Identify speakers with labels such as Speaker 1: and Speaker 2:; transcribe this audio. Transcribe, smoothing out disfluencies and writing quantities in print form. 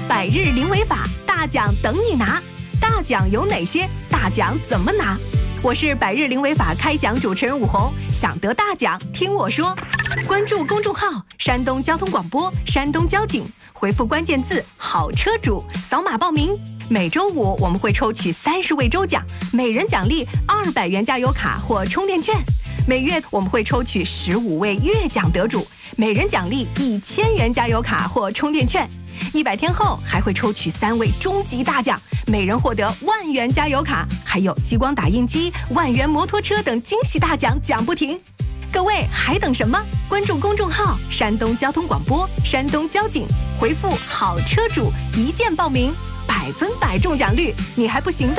Speaker 1: 百日零违法，大奖等你拿。大奖有哪些？大奖怎么拿？我是百日零违法开讲主持人武红，想得大奖听我说。关注公众号山东交通广播、山东交警，回复关键字好车主，扫码报名。每周五我们会抽取30位周奖，每人奖励200元加油卡或充电券。每月我们会抽取15位月奖得主，每人奖励1000元加油卡或充电券。100天后还会抽取3位终极大奖，每人获得10000元加油卡，还有激光打印机、10000元摩托车等惊喜大奖奖不停。各位还等什么？关注公众号山东交通广播、山东交警，回复好车主一键报名，100%中奖率，你还不行动？